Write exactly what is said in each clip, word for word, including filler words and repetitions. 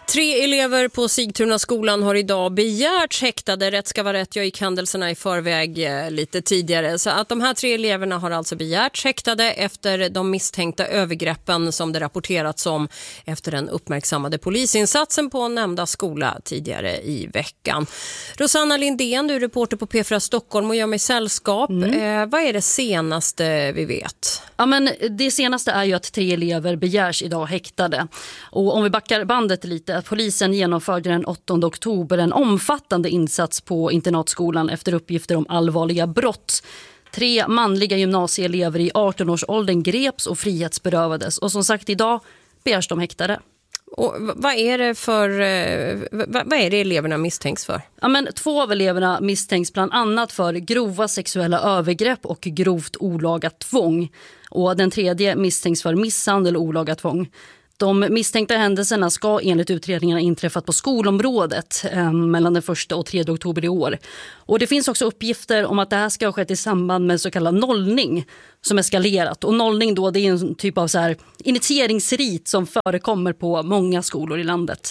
Tre elever på Sigtuna skolan har idag begärts häktade. Rätt ska vara rätt, jag gick händelserna i förväg eh, lite tidigare. Så att de här tre eleverna har alltså begärts häktade efter de misstänkta övergreppen som det rapporterats om efter den uppmärksammade polisinsatsen på nämnda skola tidigare i veckan. Rosanna Lindén, du är reporter på P fyra Stockholm och gör mig sällskap. Mm. Eh, vad är det senaste vi vet? Ja, men det senaste är ju att tre elever begärs idag häktade. Och om vi backar bandet lite, att polisen genomförde den åttonde oktober en omfattande insats på internatskolan efter uppgifter om allvarliga brott. Tre manliga gymnasieelever i arton-årsåldern greps och frihetsberövades. Och som sagt, idag begärs de häktade. Och vad är det för vad är det eleverna misstänks för? Ja, men två av eleverna misstänks bland annat för grova sexuella övergrepp och grovt olaga tvång. Och den tredje misstänks för misshandel och olaga tvång. De misstänkta händelserna ska enligt utredningarna inträffat på skolområdet eh, mellan den första och tredje oktober i år. Och det finns också uppgifter om att det här ska ha skett i samband med så kallad nollning som eskalerat. Och nollning då, det är en typ av så här initieringsrit som förekommer på många skolor i landet.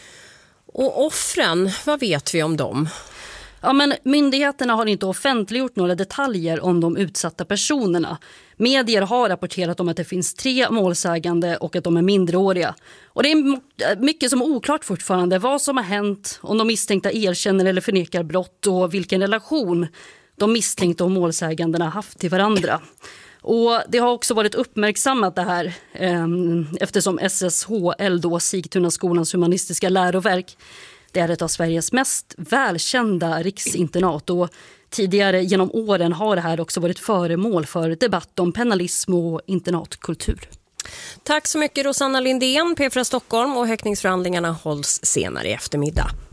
Och offren, vad vet vi om dem? Ja, men myndigheterna har inte offentliggjort några detaljer om de utsatta personerna. Medier har rapporterat om att det finns tre målsägande och att de är minderåriga. Och det är mycket som är oklart fortfarande. Vad som har hänt, om de misstänkta erkänner eller förnekar brott och vilken relation de misstänkta och målsägandena har haft till varandra. Och det har också varit uppmärksammat det här eh, eftersom S S H L, då Sigtuna skolans humanistiska läroverk, det är ett av Sveriges mest välkända riksinternat och tidigare genom åren har det här också varit föremål för debatt om penalism och internatkultur. Tack så mycket Rosanna Lindén, P fyra Stockholm, och häktningsförhandlingarna hålls senare i eftermiddag.